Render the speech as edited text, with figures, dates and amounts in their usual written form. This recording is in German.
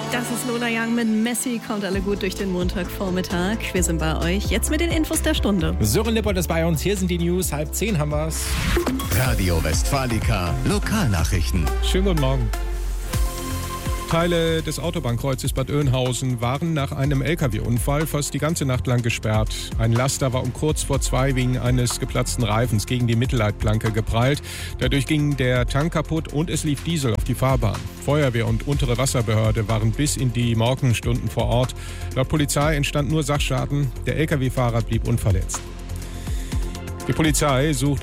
Das ist Lola Young mit Messi. Kommt alle gut durch den Montagvormittag. Wir sind bei euch. Jetzt mit den Infos der Stunde. Sören Lippert ist bei uns. Hier sind die News. 9:30 haben wir's. Radio Westfalica. Lokalnachrichten. Schönen guten Morgen. Teile des Autobahnkreuzes Bad Oeynhausen waren nach einem LKW-Unfall fast die ganze Nacht lang gesperrt. Ein Laster war um kurz vor 2 wegen eines geplatzten Reifens gegen die Mittelleitplanke geprallt. Dadurch ging der Tank kaputt und es lief Diesel auf die Fahrbahn. Feuerwehr und untere Wasserbehörde waren bis in die Morgenstunden vor Ort. Laut Polizei entstand nur Sachschaden. Der LKW-Fahrer blieb unverletzt. Die Polizei sucht